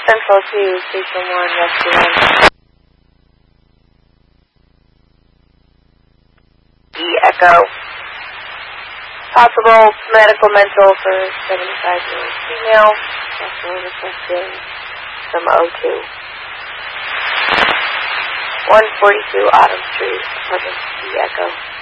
Central 2, Station 1, Rescue 1. Echo. Possible medical mental for 75-year-old female. Also requesting some O2. 142 Autumn Street, apartment E Echo.